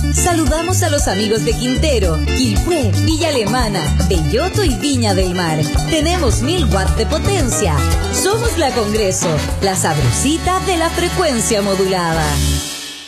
Saludamos a los amigos de Quintero, Quilpué, Villa Alemana, Belloto y Viña del Mar. Tenemos 1000 watts de potencia. Somos la Congreso, la sabrosita de la frecuencia modulada.